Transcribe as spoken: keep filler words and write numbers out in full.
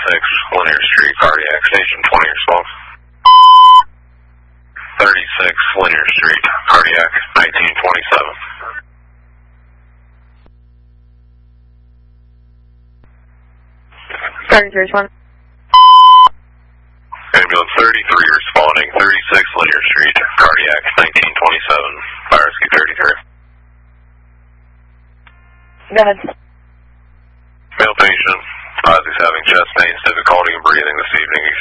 thirty-six Linear Street, cardiac, station twenty response. thirty-six Linear Street, cardiac, nineteen twenty-seven. thirty-three one. Ambulance thirty-three responding, thirty-six Linear Street, cardiac, nineteen twenty-seven, fire rescue thirty-three. Go ahead. Male patient, Ozzy's having chest pains, difficulty in breathing this evening,